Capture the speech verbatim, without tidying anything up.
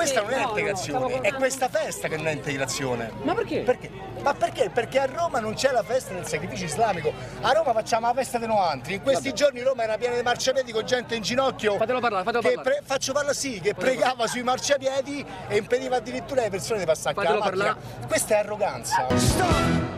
questa non è no, integrazione, no, è questa festa che non è integrazione. Ma perché? Perché? Ma perché? Perché a Roma non c'è la festa del sacrificio islamico. A Roma facciamo la festa dei Noantri. In questi Vabbè. giorni Roma era piena di marciapiedi con gente in ginocchio. Fatelo parlare, fatelo che parlare. Pre- faccio parlare sì, che fatelo pregava parlare. Sui marciapiedi e impediva addirittura alle persone di passare a Fatelo macchina. parlare. Questa è arroganza. Stop!